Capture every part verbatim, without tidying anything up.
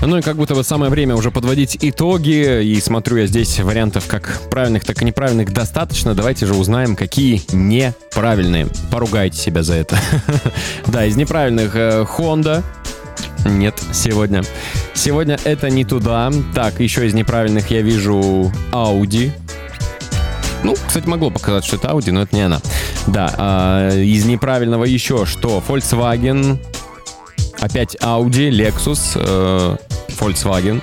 Ну и как будто бы самое время уже подводить итоги. И смотрю я здесь вариантов как правильных, так и неправильных достаточно. Давайте же узнаем, какие неправильные. Поругайте себя за это. Да, из неправильных Honda. Нет, сегодня. Сегодня это не туда. Так, еще из неправильных я вижу Audi. Ну, кстати, могло показать, что это Audi, но это не она. Да, а, из неправильного еще что? Volkswagen. Опять Audi, Lexus, э, Volkswagen.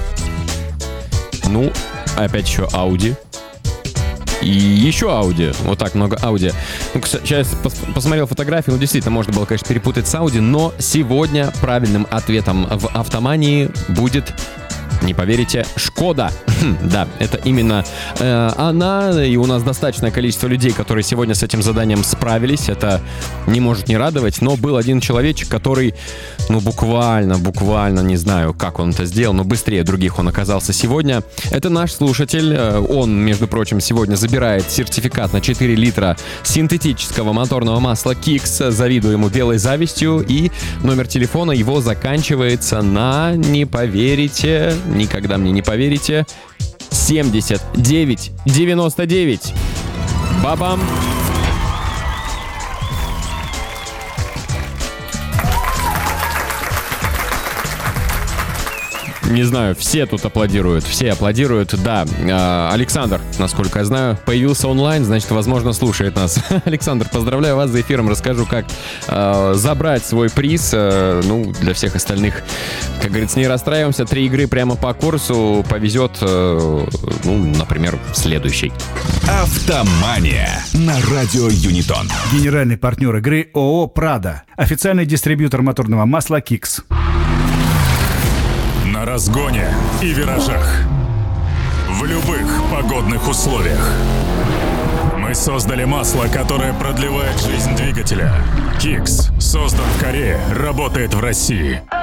Ну, опять еще Audi. И еще Audi. Вот так много Audi. Ну, сейчас пос- посмотрел фотографии. Ну, действительно, можно было, конечно, перепутать с Audi. Но сегодня правильным ответом в автомании будет, не поверите, Шкода. Да, это именно э, она. И у нас достаточное количество людей, которые сегодня с этим заданием справились. Это не может не радовать. Но был один человечек, который, ну, буквально, буквально, не знаю, как он это сделал, но быстрее других он оказался сегодня. Это наш слушатель. Он, между прочим, сегодня забирает сертификат на четыре литра синтетического моторного масла Kicks. Завидую ему белой завистью. И номер телефона его заканчивается на, не поверите, никогда мне не поверите, семьдесят девять девяносто девять. Бабам! Не знаю, все тут аплодируют, все аплодируют, да. Александр, насколько я знаю, появился онлайн, значит, возможно, слушает нас. Александр, поздравляю вас за эфиром, расскажу, как э, забрать свой приз. Э, ну, для всех остальных, как говорится, не расстраиваемся. Три игры прямо по курсу, повезет, э, ну, например, следующий. Автомания на радио Юнитон. Генеральный партнер игры ООО «Прада». Официальный дистрибьютор моторного масла Kicks. На разгоне и виражах. В любых погодных условиях. Мы создали масло, которое продлевает жизнь двигателя. Kicks создан в Корее, работает в России.